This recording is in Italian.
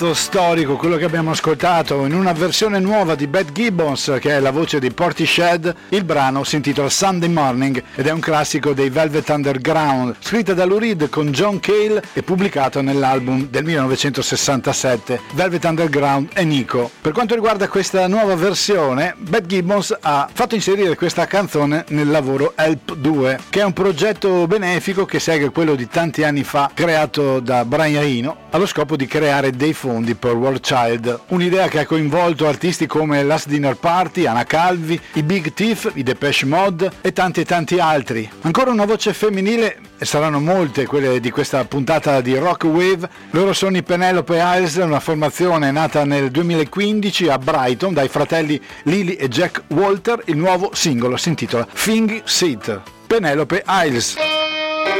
Storico, quello che abbiamo ascoltato in una versione nuova di Beth Gibbons, che è la voce di Portishead. Il brano si intitola Sunday Morning ed è un classico dei Velvet Underground, scritta da Lou Reed con John Cale e pubblicato nell'album del 1967 Velvet Underground e Nico. Per quanto riguarda questa nuova versione, Beth Gibbons ha fatto inserire questa canzone nel lavoro Help 2, che è un progetto benefico che segue quello di tanti anni fa creato da Brian Eno allo scopo di creare dei fondi per War Child, un'idea che ha coinvolto artisti come Last Dinner Party, Anna Calvi, i Big Thief, i Depeche Mode e tanti altri. Ancora una voce femminile, e saranno molte quelle di questa puntata di Rock Wave. Loro sono i Penelope Isles, una formazione nata nel 2015 a Brighton dai fratelli Lily e Jack Walter. Il nuovo singolo si intitola Thing Seat. Penelope Isles.